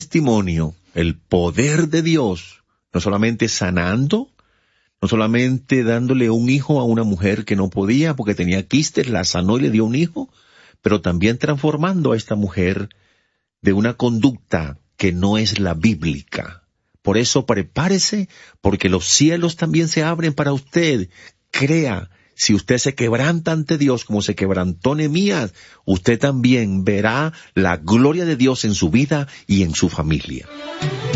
testimonio, el poder de Dios, no solamente sanando, no solamente dándole un hijo a una mujer que no podía porque tenía quistes, la sanó y le dio un hijo, pero también transformando a esta mujer de una conducta que no es la bíblica. Por eso prepárese, porque los cielos también se abren para usted. Crea, si usted se quebranta ante Dios como se quebrantó Nehemías, usted también verá la gloria de Dios en su vida y en su familia.